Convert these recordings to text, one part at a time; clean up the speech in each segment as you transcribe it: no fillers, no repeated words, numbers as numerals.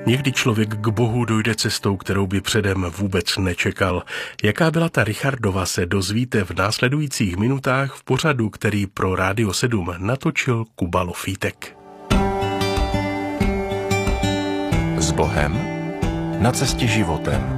Někdy člověk k Bohu dojde cestou, kterou by předem vůbec nečekal. Jaká byla ta Richardova, se dozvíte v následujících minutách v pořadu, který pro Rádio 7 natočil Kuba Lofítek. S Bohem na cestě životem.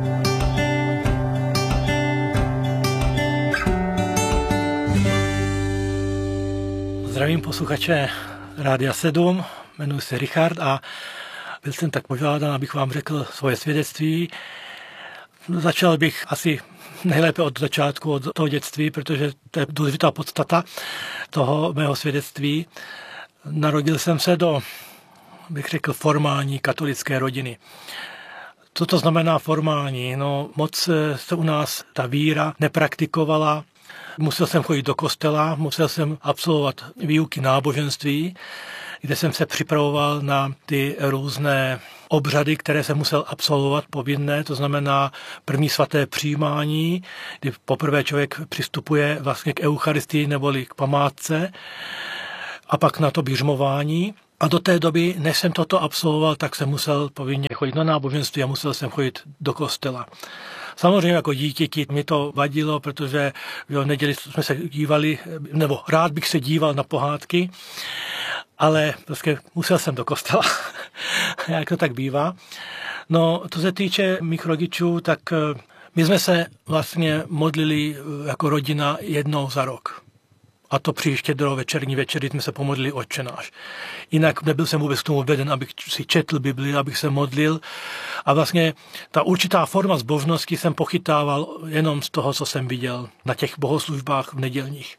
Zdravím posluchače Rádia 7, jmenuji se Richard a byl jsem tak požádán, abych vám řekl svoje svědectví. Začal bych asi nejlépe od začátku, od toho dětství, protože to je důležitá podstata toho mého svědectví. Narodil jsem se do, bych řekl, formální katolické rodiny. Co to znamená formální? No, moc se u nás ta víra nepraktikovala. Musel jsem chodit do kostela, musel jsem absolvovat výuky náboženství, kde jsem se připravoval na ty různé obřady, které jsem musel absolvovat povinné, to znamená první svaté přijímání, kdy poprvé člověk přistupuje vlastně k eucharistii neboli k památce a pak na to běžmování. A do té doby, než jsem toto absolvoval, tak jsem musel povinně chodit na náboženství a musel jsem chodit do kostela. Samozřejmě jako dítěti mi to vadilo, protože v neděli jsme se dívali, nebo rád bych se díval na pohádky, ale prostě musel jsem do kostela, jak to tak bývá. No, to se týče mých rodičů, tak my jsme se vlastně modlili jako rodina jednou za rok. A to při štědrovečerní večeři jsme se pomodlili Otčenáš. Jinak nebyl jsem vůbec k tomu veden, abych si četl Bibli, abych se modlil. A vlastně ta určitá forma zbožnosti jsem pochytával jenom z toho, co jsem viděl na těch bohoslužbách v nedělních.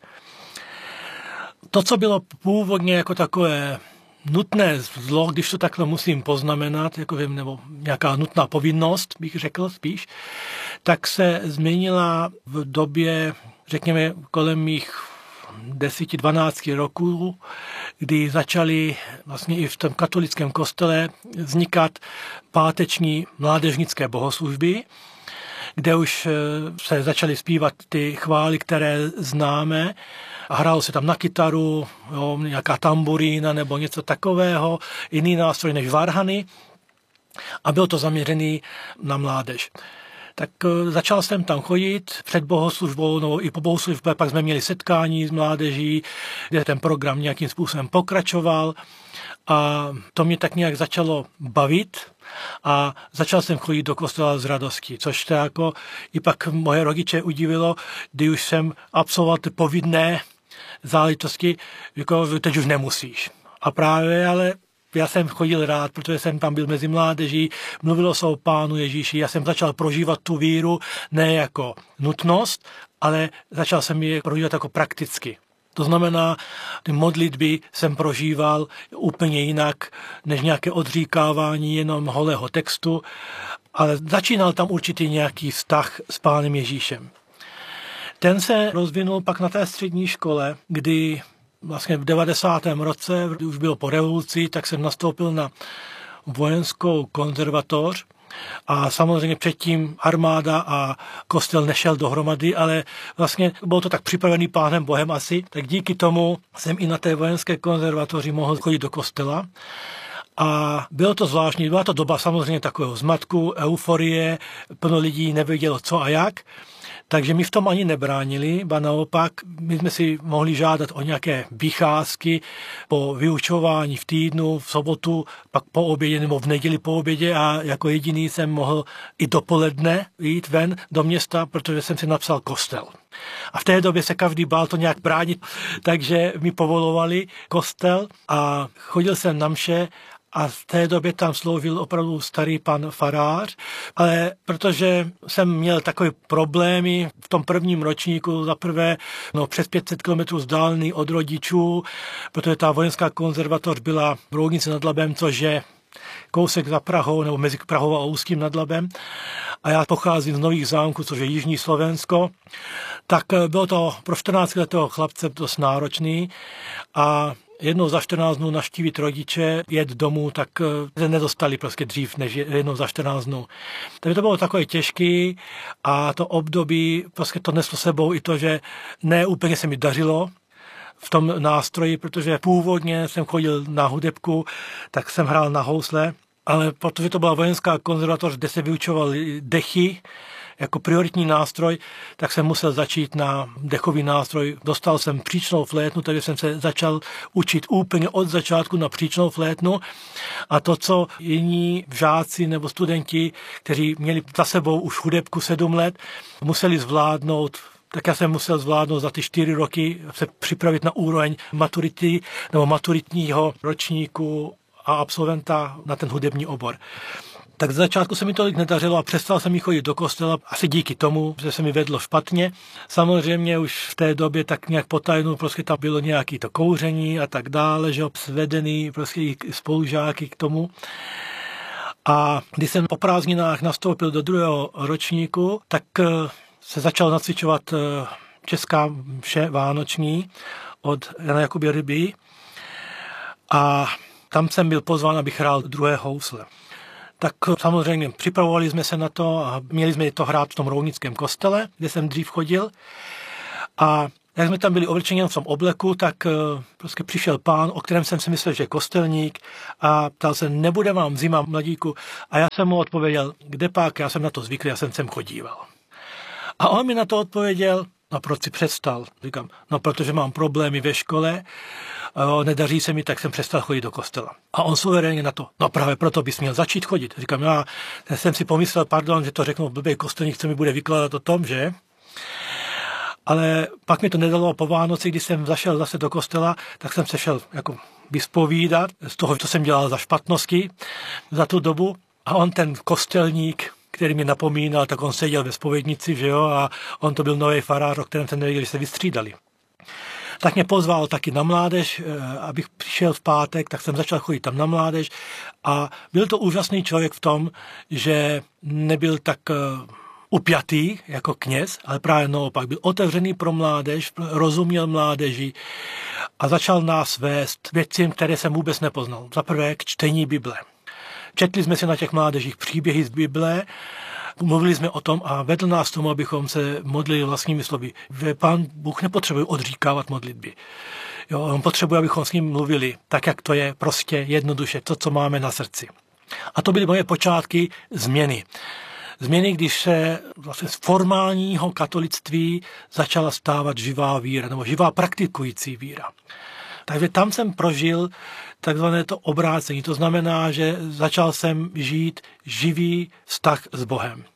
To, co bylo původně jako takové nutné zlo, když to takhle musím poznamenat, jako vím, nebo nějaká nutná povinnost, bych řekl spíš, tak se změnila v době, řekněme, kolem mých 10-12 roků, kdy začaly vlastně i v tom katolickém kostele vznikat páteční mládežnické bohoslužby, kde už se začaly zpívat ty chvály, které známe, a hrálo se tam na kytaru, jo, nějaká tamburína nebo něco takového, jiný nástroj než varhany, a bylo to zaměřené na mládež. Tak začal jsem tam chodit před bohoslužbou, nebo i po bohoslužbě, pak jsme měli setkání s mládeží, kde ten program nějakým způsobem pokračoval a to mě tak nějak začalo bavit a začal jsem chodit do kostela z radosti, což to jako i pak moje rodiče udivilo, kdy už jsem absolvoval ty povinné záležitosti, jako teď už nemusíš. A právě ale já jsem chodil rád, protože jsem tam byl mezi mládeží, mluvilo se o Pánu Ježíši, já jsem začal prožívat tu víru ne jako nutnost, ale začal jsem ji prožívat jako prakticky. To znamená, ty modlitby jsem prožíval úplně jinak, než nějaké odříkávání jenom holého textu, ale začínal tam určitý nějaký vztah s Pánem Ježíšem. Ten se rozvinul pak na té střední škole, kdy vlastně v 90. roce, už bylo po revoluci, tak jsem nastoupil na vojenskou konzervatoř a samozřejmě předtím armáda a kostel nešel dohromady, ale vlastně bylo to tak připravený Pánem Bohem asi, tak díky tomu jsem i na té vojenské konzervatoři mohl chodit do kostela. A bylo to zvláštní, byla to doba samozřejmě takového zmatku, euforie, plno lidí nevědělo co a jak. Takže mi v tom ani nebránili, ba naopak, my jsme si mohli žádat o nějaké vycházky po vyučování v týdnu, v sobotu, pak po obědě nebo v neděli po obědě a jako jediný jsem mohl i dopoledne jít ven do města, protože jsem si napsal kostel. A v té době se každý bál to nějak bránit, takže mi povolovali kostel a chodil jsem na mše. A v té době tam sloužil opravdu starý pan farář, ale protože jsem měl takové problémy v tom prvním ročníku, za prvé přes 500 km vzdálený od rodičů, protože ta vojenská konzervatoř byla v Roudnici nad Labem, což je kousek za Prahou, nebo mezi Prahou a Ústím nad Labem. A já pocházím z Nových Zámků, což je jižní Slovensko. Tak bylo to pro 14letého chlapce dost náročný a jednou za 14 dnů navštívit rodiče, jet domů, tak se nedostali prostě dřív než jednou za 14 dnů. Takže to bylo takové těžké a to období prostě to neslo sebou i to, že ne úplně se mi dařilo v tom nástroji, protože původně jsem chodil na hudebku, tak jsem hrál na housle ale protože to byla vojenská konzervatoř, kde se vyučovaly dechy jako prioritní nástroj, tak jsem musel začít na dechový nástroj. Dostal jsem příčnou flétnu, takže jsem se začal učit úplně od začátku na příčnou flétnu. A to, co jiní žáci nebo studenti, kteří měli za sebou už hudebku 7 let, museli zvládnout, tak já jsem musel zvládnout za ty 4 roky se připravit na úroveň maturity nebo maturitního ročníku a absolventa na ten hudební obor. Tak z začátku se mi tolik nedařilo a přestal jsem chodit do kostela, asi díky tomu, že se mi vedlo špatně. Samozřejmě už v té době tak nějak potajnu, prostě tam bylo nějaké to kouření a tak dále, že svedený prostě spolužáky k tomu. A když jsem po prázdninách nastoupil do 2. ročníku, tak se začal nacvičovat česká mše vánoční od Jana Jakuby Ryby a tam jsem byl pozván, abych hrál 2. housle. Tak samozřejmě připravovali jsme se na to a měli jsme to hrát v tom roudnickém kostele, kde jsem dřív chodil. A jak jsme tam byli oblečeni v tom obleku, tak prostě přišel pán, o kterém jsem si myslel, že je kostelník a ptal se, nebude vám zima, mladíku? A já jsem mu odpověděl, kde pak, já jsem na to zvyklý, já jsem sem chodíval. A on mi na to odpověděl, no proč si přestal? Říkám, no protože mám problémy ve škole, nedaří se mi, tak jsem přestal chodit do kostela. A on suverénně na to, no právě proto bys měl začít chodit. Říkám, já jsem si pomyslel, pardon, že to řeknu blbý kostelník, co mi bude vykládat o tom, že? Ale pak mi to nedalo po Vánoci, když jsem zašel zase do kostela, tak jsem se šel jako vyspovídat z toho, co jsem dělal za špatnosti za tu dobu. A on ten kostelník, který mě napomínal, tak on seděl ve zpovědnici, že jo, a on to byl nový farář, o kterém jsem nevěděl, že se vystřídali. Tak mě pozval taky na mládež, abych přišel v pátek, tak jsem začal chodit tam na mládež a byl to úžasný člověk v tom, že nebyl tak upjatý jako kněz, ale právě naopak byl otevřený pro mládež, rozuměl mládeži a začal nás vést věcím, které jsem vůbec nepoznal. Za prvé k čtení Bible. Četli jsme si na těch mládežích příběhy z Bible, mluvili jsme o tom a vedl nás tomu, abychom se modlili vlastními slovy. Že Pán Bůh nepotřebuje odříkávat modlitby. Jo, on potřebuje, abychom s ním mluvili tak, jak to je, prostě jednoduše, to, co máme na srdci. A to byly moje počátky změny. Změny, když se vlastně z formálního katolictví začala stávat živá víra, nebo živá praktikující víra. Takže tam jsem prožil takzvané to obrácení. To znamená, že začal jsem žít živý vztah s Bohem.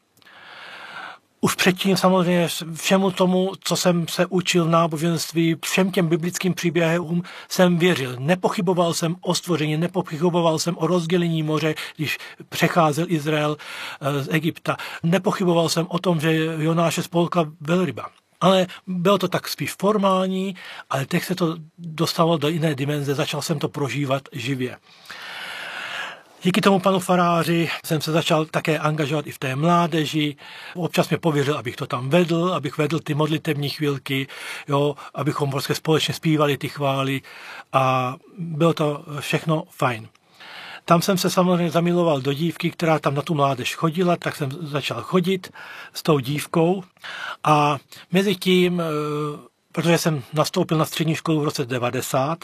Už předtím samozřejmě všemu tomu, co jsem se učil v náboženství, všem těm biblickým příběhům jsem věřil. Nepochyboval jsem o stvoření, nepochyboval jsem o rozdělení moře, když přecházel Izrael z Egypta. Nepochyboval jsem o tom, že Jonáše spolkla velryba. Ale bylo to tak spíš formální, ale teď se to dostalo do jiné dimenze, začal jsem to prožívat živě. Díky tomu panu faráři jsem se začal také angažovat i v té mládeži. Občas mě pověřil, abych to tam vedl, abych vedl ty modlitební chvilky, jo, abychom prostě společně zpívali ty chvály a bylo to všechno fajn. Tam jsem se samozřejmě zamiloval do dívky, která tam na tu mládež chodila, tak jsem začal chodit s tou dívkou a mezi tím, protože jsem nastoupil na střední školu v roce 90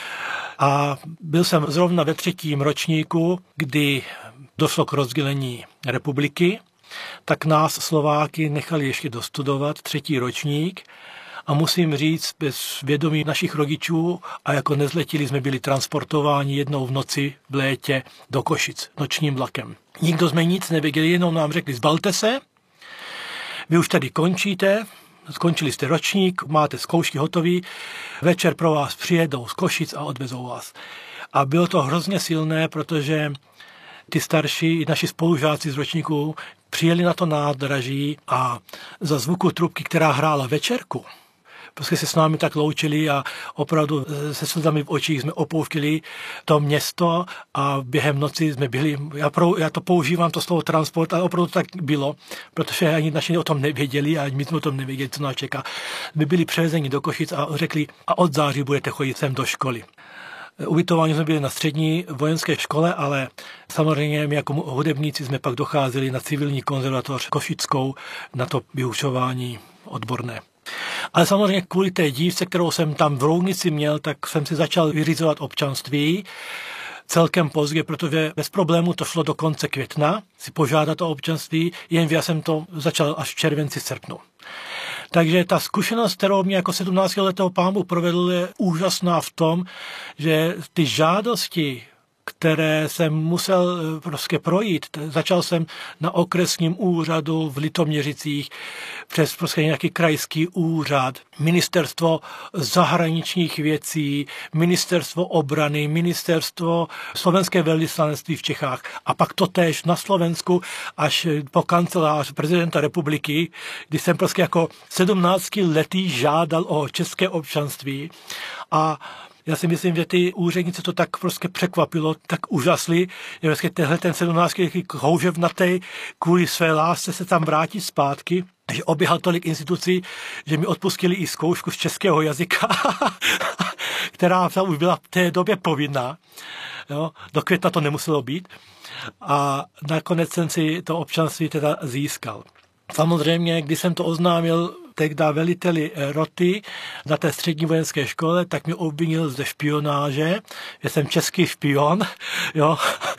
a byl jsem zrovna ve 3. ročníku, kdy došlo k rozdělení republiky, tak nás Slováky nechali ještě dostudovat 3. ročník. A musím říct, bez vědomí našich rodičů a jako nezletili jsme byli transportováni jednou v noci v létě do Košic nočním vlakem. Nikdo jsme nic nevěděli, jenom nám řekli, zbalte se, vy už tady končíte, skončili jste ročník, máte zkoušky hotový, večer pro vás přijedou z Košic a odvezou vás. A bylo to hrozně silné, protože ty starší, naši spolužáci z ročníku přijeli na to nádraží a za zvuku trubky, která hrála večerku, prostě se s námi tak loučili a opravdu se slzami v očích jsme opouštěli to město a během noci jsme byli, já to používám, to slovo transport, ale opravdu tak bylo, protože ani naši o tom nevěděli a my jsme o tom nevěděli, co nás čeká. My byli převezeni do Košic a řekli, a od září budete chodit sem do školy. Ubytováni jsme byli na střední vojenské škole, ale samozřejmě my jako hudebníci jsme pak docházeli na civilní konzervatoř Košickou na to vyučování odborné. Ale samozřejmě kvůli té dívce, kterou jsem tam v Roudnici měl, tak jsem si začal vyřizovat občanství. celkem pozdě, protože bez problému to šlo do konce května si požádat o občanství, jenže já jsem to začal až v červenci, srpnu. Takže ta zkušenost, kterou mě jako 17letého pámu provedl, je úžasná v tom, že ty žádosti, které jsem musel prostě projít. Začal jsem na okresním úřadu v Litoměřicích, přes prostě nějaký krajský úřad, ministerstvo zahraničních věcí, ministerstvo obrany, ministerstvo slovenské velvyslanectví v Čechách a pak totéž na Slovensku až po kancelář prezidenta republiky, kdy jsem prostě jako 17letý žádal o české občanství a já si myslím, že ty úředníci to tak prostě překvapilo, tak užasli, že vlastně tenhle ten 17letý houževnatej kvůli své lásce se tam vrátí zpátky, že oběhal tolik institucí, že mi odpustili i zkoušku z českého jazyka, která už byla v té době povinná. Jo? Do května to nemuselo být. A nakonec jsem si to občanství teda získal. Samozřejmě, když jsem to oznámil tehdy veliteli roty na té střední vojenské škole, tak mě obvinil ze špionáže, že jsem český špion, jo,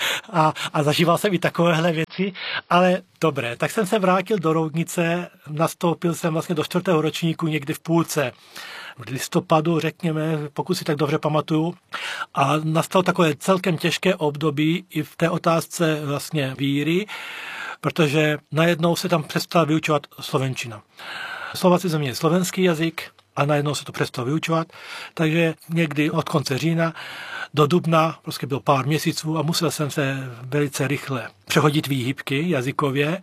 a zažíval jsem i takovéhle věci, ale dobré, tak jsem se vrátil do Roudnice, nastoupil jsem vlastně do 4. ročníku někdy v půlce listopadu, řekněme, pokud si tak dobře pamatuju, a nastalo takové celkem těžké období i v té otázce vlastně víry, protože najednou se tam přestala vyučovat slovenčina. Slováci měli slovenský jazyk a najednou se to přestalo vyučovat, takže někdy od konce října do dubna prostě bylo pár měsíců a musel jsem se velice rychle přehodit výhybky jazykově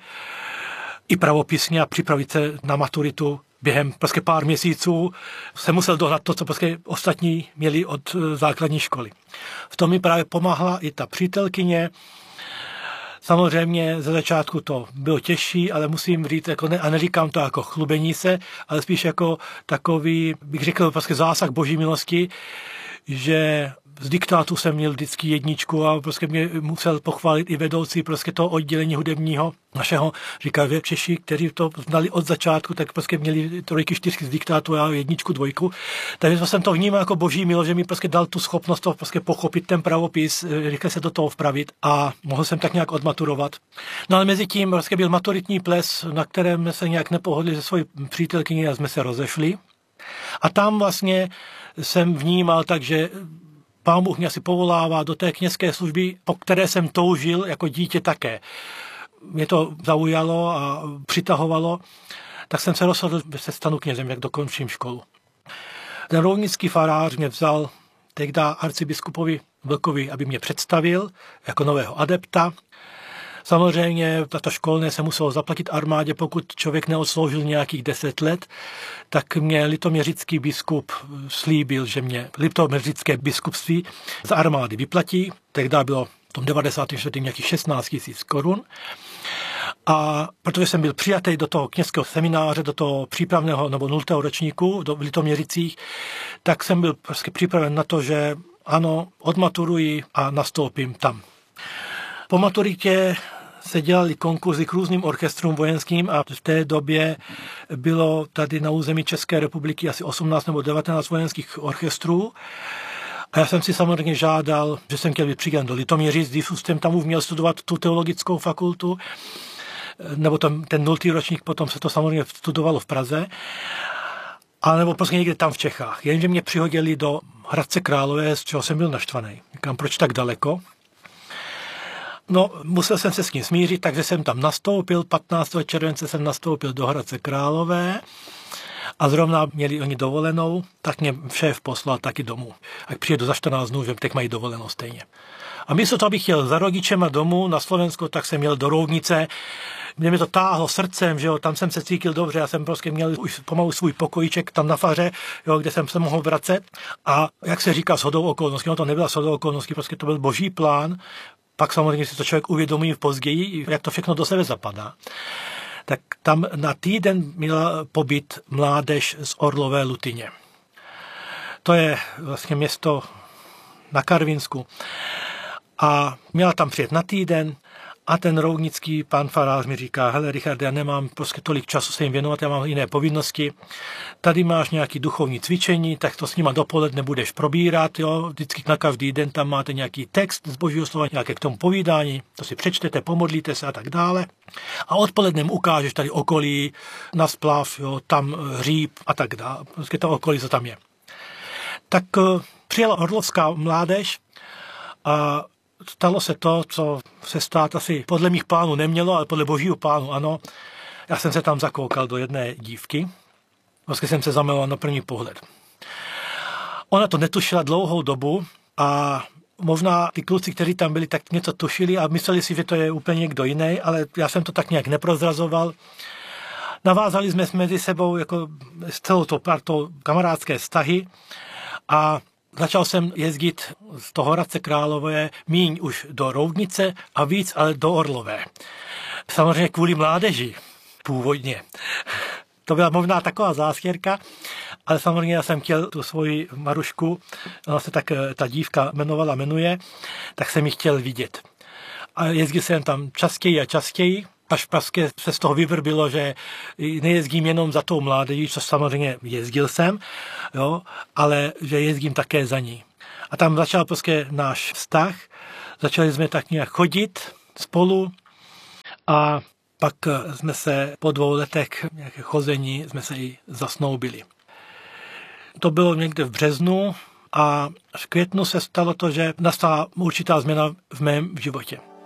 i pravopisně a připravit se na maturitu. Během prostě pár měsíců jsem musel dohnat to, co prostě ostatní měli od základní školy. V tom mi právě pomáhla i ta přítelkyně. Samozřejmě ze začátku to bylo těžší, ale musím říct, jako a neříkám to jako chlubení se, ale spíš jako takový, bych řekl, prostě zásah boží milosti, že z diktátu jsem měl vždycky jedničku a prostě mě musel pochválit i vedoucí prostě toho oddělení hudebního našeho. Říkal, že Češi, kteří to znali od začátku, tak prostě měli 3, 4 z diktátu a 1, 2. Takže jsem to vnímal jako boží milost, že mi prostě dal tu schopnost to prostě pochopit ten pravopis, rychle se do toho vpravit a mohl jsem tak nějak odmaturovat. No ale mezi tím prostě byl maturitní ples, na kterém se nějak nepohodli se svojí přítelkyní a jsme se rozešli. A tam vlastně jsem vnímal tak, že Pán Bůh mě asi povolává do té kněžské služby, po které jsem toužil jako dítě také. Mě to zaujalo a přitahovalo, tak jsem se rozhodl, že se stanu knězem, jak dokončím školu. Ten roudnický farář mě vzal tehdy arcibiskupovi Vlkovi, aby mě představil jako nového adepta. Samozřejmě tato školné se muselo zaplatit armádě, pokud člověk neodsloužil nějakých 10 let, tak mě litoměřický biskup slíbil, že mě litoměřické biskupství z armády vyplatí. Tehdy bylo v tom 94. nějakých 16 000 korun. A protože jsem byl přijatý do toho kněžského semináře, do toho přípravného nebo 0. ročníku v Litoměřicích, tak jsem byl prostě připraven na to, že ano, odmaturuji a nastoupím tam. Po maturitě se dělali konkurzy k různým orchestrům vojenským a v té době bylo tady na území České republiky asi 18 nebo 19 vojenských orchestrů. A já jsem si samozřejmě žádal, že jsem chtěl být přidělen do Litoměřic, když jsem tam už měl studovat tu teologickou fakultu, nebo ten 0. ročník, potom se to samozřejmě studovalo v Praze, a nebo prostě někde tam v Čechách. Jenže mě přihodili do Hradce Králové, z čeho jsem byl naštvaný. Říkám, proč tak daleko? No, musel jsem se s tím smířit, takže jsem tam nastoupil, 15. července jsem nastoupil do Hradce Králové a zrovna měli oni dovolenou, tak mě šéf poslal taky domů. Ať přijedu za 14 dnů, že teď mají dovolenou stejně. A místo toho, abych jel za rodičema domů na Slovensko, tak jsem jel do Roudnice. Mě mi to táhlo srdcem, že jo, tam jsem se cítil dobře, já jsem prostě měl už pomalu svůj pokojíček tam na faře, jo, kde jsem se mohl vracet. A jak se říká, shodou okolností, no to nebyla shodou okolností, prostě to byl boží plán. Pak samozřejmě si to člověk uvědomí v později, jak to všechno do sebe zapadá. Tak tam na týden měla pobyt mládež z Orlové Lutyně. To je vlastně město na Karvinsku. A měla tam přijet na týden A ten roudnický pan farář mi říká, hele Richard, já nemám prostě tolik času se jim věnovat, já mám jiné povinnosti. Tady máš nějaké duchovní cvičení, tak to s nima dopoledne budeš probírat, jo? Vždycky na každý den tam máte nějaký text z Božího slova, nějaké k tomu povídání, to si přečtete, pomodlíte se a tak dále. A odpoledne ukážeš tady okolí, na splav, jo? Tam hříb a tak dále, prostě to okolí, co tam je. Tak přijela orlovská mládež a stalo se to, co se stát asi podle mých plánů nemělo, ale podle Božího plánu ano. Já jsem se tam zakoukal do jedné dívky. Vlastně jsem se zamiloval na první pohled. Ona to netušila dlouhou dobu a možná ty kluci, kteří tam byli, tak něco tušili a mysleli si, že to je úplně někdo jiný, ale já jsem to tak nějak neprozrazoval. Navázali jsme mezi sebou jako s celou tou partou kamarádské vztahy a začal jsem jezdit z toho Hradce Králové míň už do Roudnice a víc ale do Orlové. Samozřejmě kvůli mládeži původně. To byla možná taková záskěrka, ale samozřejmě já jsem chtěl tu svoji Marušku, ona se tak ta dívka jmenuje, tak jsem ji chtěl vidět. A jezdil jsem tam častěji a častěji, až prostě se z toho vyvrbilo, že nejezdím jenom za tou mládeží, což samozřejmě jezdil jsem, jo, ale že jezdím také za ní. A tam začal prostě náš vztah, začali jsme tak nějak chodit spolu a pak jsme se po 2 letech nějaké chození jsme se i zasnoubili. To bylo někde v březnu a v květnu se stalo to, že nastala určitá změna v mém životě.